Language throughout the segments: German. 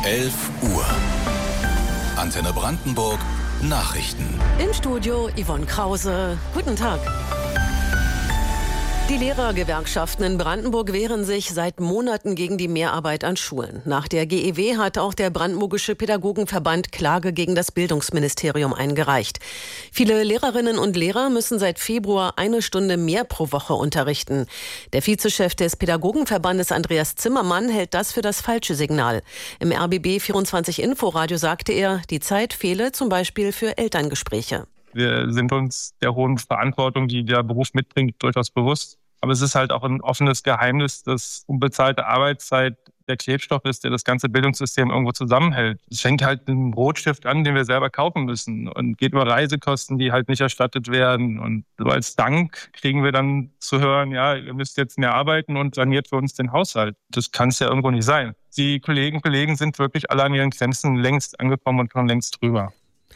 11 Uhr. Antenne Brandenburg Nachrichten. Im Studio Yvonne Krause. Guten Tag. Die Lehrergewerkschaften in Brandenburg wehren sich seit Monaten gegen die Mehrarbeit an Schulen. Nach der GEW hat auch der Brandenburgische Pädagogenverband Klage gegen das Bildungsministerium eingereicht. Viele Lehrerinnen und Lehrer müssen seit Februar 1 Stunde mehr pro Woche unterrichten. Der Vizechef des Pädagogenverbandes Andreas Zimmermann hält das für das falsche Signal. Im RBB 24 Inforadio sagte er, die Zeit fehle zum Beispiel für Elterngespräche. Wir sind uns der hohen Verantwortung, die der Beruf mitbringt, durchaus bewusst. Aber es ist halt auch ein offenes Geheimnis, dass unbezahlte Arbeitszeit der Klebstoff ist, der das ganze Bildungssystem irgendwo zusammenhält. Es fängt halt mit einem Rotstift an, den wir selber kaufen müssen und geht über Reisekosten, die halt nicht erstattet werden. Und so als Dank kriegen wir dann zu hören, ja, ihr müsst jetzt mehr arbeiten und saniert für uns den Haushalt. Das kann es ja irgendwo nicht sein. Die Kolleginnen und Kollegen sind wirklich alle an ihren Grenzen längst angekommen und schon längst drüber.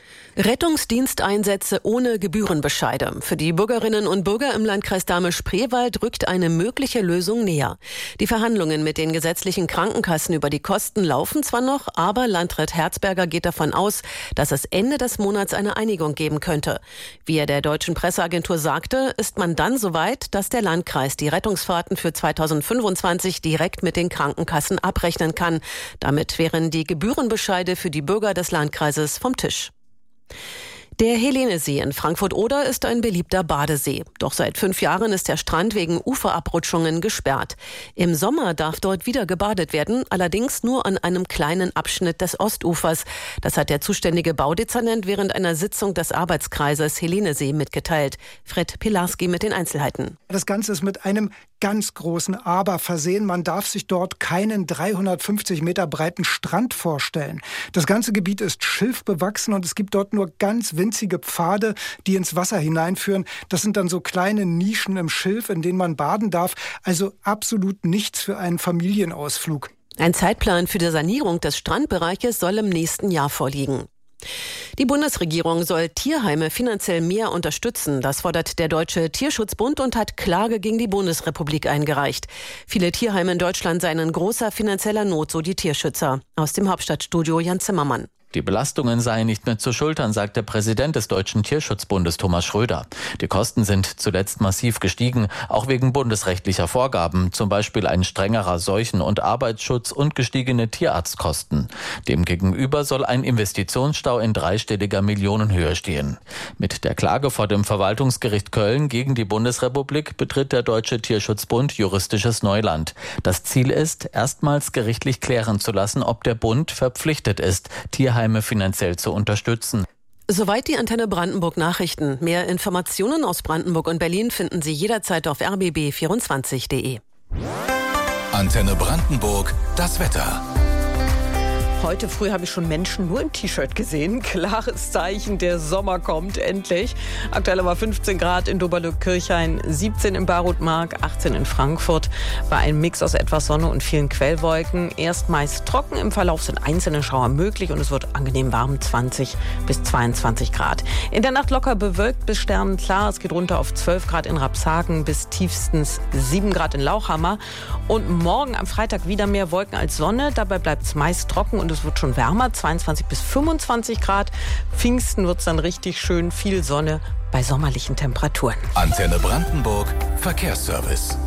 Rettungsdiensteinsätze ohne Gebührenbescheide. Für die Bürgerinnen und Bürger im Landkreis Dahme-Spreewald rückt eine mögliche Lösung näher. Die Verhandlungen mit den gesetzlichen Krankenkassen über die Kosten laufen zwar noch, aber Landrat Herzberger geht davon aus, dass es Ende des Monats eine Einigung geben könnte. Wie er der deutschen Presseagentur sagte, ist man dann soweit, dass der Landkreis die Rettungsfahrten für 2025 direkt mit den Krankenkassen abrechnen kann. Damit wären die Gebührenbescheide für die Bürger des Landkreises vom Tisch. Der Helenesee in Frankfurt-Oder ist ein beliebter Badesee. Doch seit 5 Jahren ist der Strand wegen Uferabrutschungen gesperrt. Im Sommer darf dort wieder gebadet werden, allerdings nur an einem kleinen Abschnitt des Ostufers. Das hat der zuständige Baudezernent während einer Sitzung des Arbeitskreises Helenesee mitgeteilt. Fred Pilarski mit den Einzelheiten. Das Ganze ist mit einem ganz großen Aber versehen. Man darf sich dort keinen 350 Meter breiten Strand vorstellen. Das ganze Gebiet ist schilfbewachsen und es gibt dort nur ganz winzige Pfade, die ins Wasser hineinführen. Das sind dann so kleine Nischen im Schilf, in denen man baden darf. Also absolut nichts für einen Familienausflug. Ein Zeitplan für die Sanierung des Strandbereiches soll im nächsten Jahr vorliegen. Die Bundesregierung soll Tierheime finanziell mehr unterstützen. Das fordert der Deutsche Tierschutzbund und hat Klage gegen die Bundesrepublik eingereicht. Viele Tierheime in Deutschland seien in großer finanzieller Not, so die Tierschützer. Aus dem Hauptstadtstudio Jan Zimmermann. Die Belastungen seien nicht mehr zu schultern, sagt der Präsident des Deutschen Tierschutzbundes Thomas Schröder. Die Kosten sind zuletzt massiv gestiegen, auch wegen bundesrechtlicher Vorgaben, zum Beispiel ein strengerer Seuchen- und Arbeitsschutz und gestiegene Tierarztkosten. Demgegenüber soll ein Investitionsstau in dreistelliger Millionenhöhe stehen. Mit der Klage vor dem Verwaltungsgericht Köln gegen die Bundesrepublik betritt der Deutsche Tierschutzbund juristisches Neuland. Das Ziel ist, erstmals gerichtlich klären zu lassen, ob der Bund verpflichtet ist, Tierheime finanziell zu unterstützen. Soweit die Antenne Brandenburg Nachrichten. Mehr Informationen aus Brandenburg und Berlin finden Sie jederzeit auf rbb24.de. Antenne Brandenburg, das Wetter. Heute früh habe ich schon Menschen nur im T-Shirt gesehen. Klares Zeichen, der Sommer kommt endlich. Aktuell aber 15 Grad in Doberlück-Kirchhain, 17 in Barutmark, 18 in Frankfurt. Bei einem Mix aus etwas Sonne und vielen Quellwolken. Erst meist trocken, im Verlauf sind einzelne Schauer möglich und es wird angenehm warm, 20 bis 22 Grad. In der Nacht locker bewölkt bis sternenklar. Es geht runter auf 12 Grad in Rapshagen bis tiefstens 7 Grad in Lauchhammer. Und morgen am Freitag wieder mehr Wolken als Sonne. Dabei bleibt es meist trocken und es wird schon wärmer, 22 bis 25 Grad. Pfingsten wird es dann richtig schön, viel Sonne bei sommerlichen Temperaturen. Antenne Brandenburg, Verkehrsservice.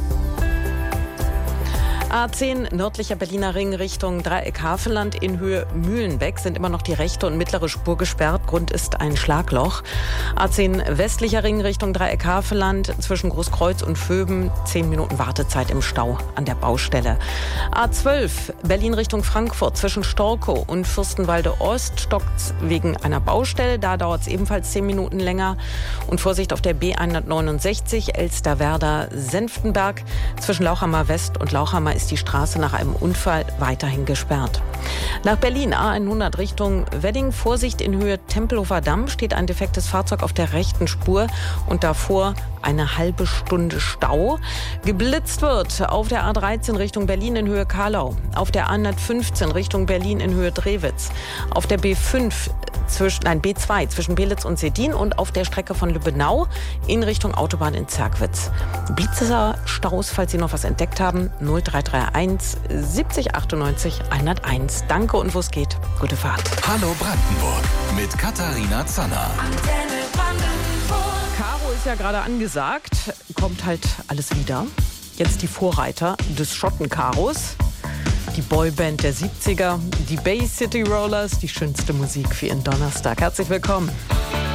A10 nördlicher Berliner Ring Richtung Dreieck-Havelland in Höhe Mühlenbeck sind immer noch die rechte und mittlere Spur gesperrt. Grund ist ein Schlagloch. A10 westlicher Ring Richtung Dreieck-Havelland zwischen Großkreuz und Vöben 10 Minuten Wartezeit im Stau an der Baustelle. A12 Berlin Richtung Frankfurt zwischen Storkow und Fürstenwalde Ost stockt's wegen einer Baustelle. Da dauert es ebenfalls 10 Minuten länger. Und Vorsicht auf der B169 Elsterwerda-Senftenberg zwischen Lauchhammer West und Lauchhammer ist die Straße nach einem Unfall weiterhin gesperrt. Nach Berlin A100 Richtung Wedding. Vorsicht in Höhe Tempelhofer Damm steht ein defektes Fahrzeug auf der rechten Spur und davor eine halbe Stunde Stau. Geblitzt wird auf der A13 Richtung Berlin in Höhe Karlau, auf der A115 Richtung Berlin in Höhe Drewitz, auf der B2 zwischen Belitz und Sedin und auf der Strecke von Lübbenau in Richtung Autobahn in Zerkwitz. Blitzer Staus, falls Sie noch was entdeckt haben, 0331 70 98 101. Danke und wo es geht, gute Fahrt. Hallo Brandenburg mit Katharina Zanner. Caro ist ja gerade angesagt, kommt halt alles wieder. Jetzt die Vorreiter des Schotten-Karos. Die Boyband der 70er, die Bay City Rollers, die schönste Musik für Ihren Donnerstag. Herzlich willkommen.